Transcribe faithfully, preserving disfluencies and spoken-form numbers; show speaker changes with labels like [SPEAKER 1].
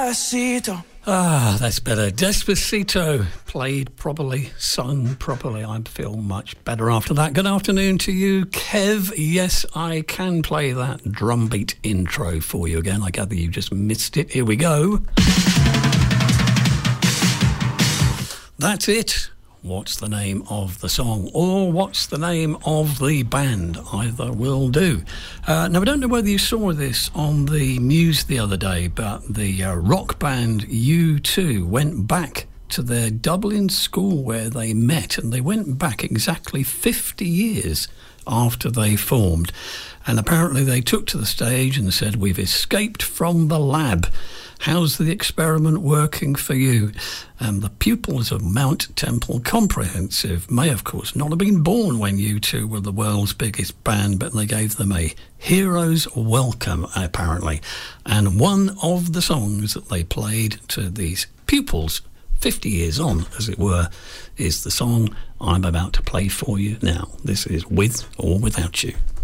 [SPEAKER 1] Ah, that's better. Despacito, played properly, sung properly. I feel much better after that. Good afternoon to you, Kev. Yes, I can play that drum beat intro for you again. I gather you just missed it. Here we go. That's it. What's the name of the song, or what's the name of the band? Either will do. Uh, now, I don't know whether you saw this on the news the other day, but the uh, rock band U two went back to their Dublin school where they met, and they went back exactly fifty years after they formed. And apparently they took to the stage and said, "We've escaped from the lab. How's the experiment working for you?" And the pupils of Mount Temple Comprehensive may, of course, not have been born when U two were the world's biggest band, but they gave them a hero's welcome, apparently. And one of the songs that they played to these pupils, fifty years on, as it were, is the song I'm about to play for you now. This is With or Without You.